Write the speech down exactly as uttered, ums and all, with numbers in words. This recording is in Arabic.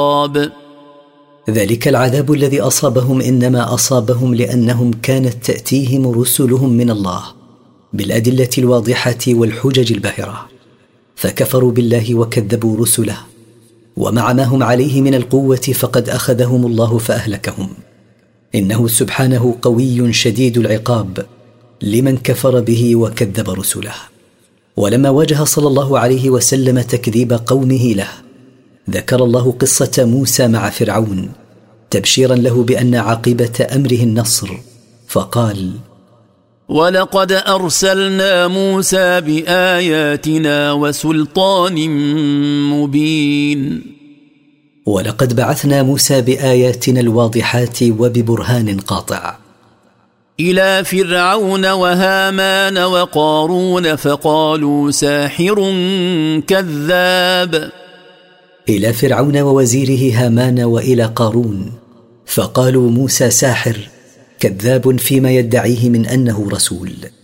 ذلك العذاب الذي أصابهم إنما أصابهم لأنهم كانت تأتيهم رسلهم من الله بالأدلة الواضحة والحجج الباهرة، فكفروا بالله وكذبوا رسله، ومع ما هم عليه من القوة فقد أخذهم الله فأهلكهم. إنه سبحانه قوي شديد العقاب لمن كفر به وكذب رسله. ولما واجه صلى الله عليه وسلم تكذيب قومه له، ذكر الله قصة موسى مع فرعون تبشيرا له بأن عاقبة أمره النصر، فقال: ولقد أرسلنا موسى بآياتنا وسلطان مبين. ولقد بعثنا موسى بآياتنا الواضحات وببرهان قاطع إلى فرعون وهامان وقارون فقالوا ساحر كذاب. إلى فرعون ووزيره هامان وإلى قارون فقالوا موسى ساحر كذاب فيما يدعيه من أنه رسول.